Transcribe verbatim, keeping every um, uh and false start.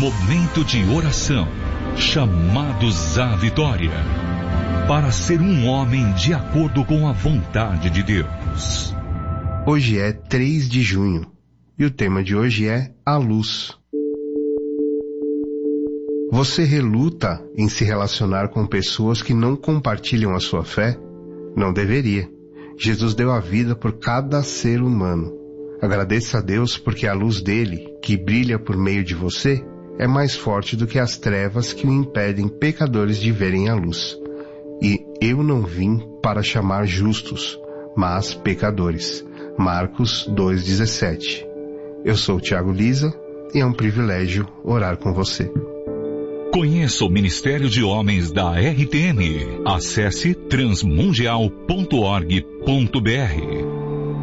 Momento de oração. Chamados à vitória. Para ser um homem de acordo com a vontade de Deus. Hoje é três de junho e o tema de hoje é a luz. Você reluta em se relacionar com pessoas que não compartilham a sua fé? Não deveria. Jesus deu a vida por cada ser humano. Agradeça a Deus porque a luz dele, que brilha por meio de você, é mais forte do que as trevas que o impedem pecadores de verem a luz. E eu não vim para chamar justos, mas pecadores. Marcos dois, dezessete. Eu sou o Thiago Lisa e é um privilégio orar com você. Conheça o Ministério de Homens da R T M. Acesse transmundial ponto org ponto br.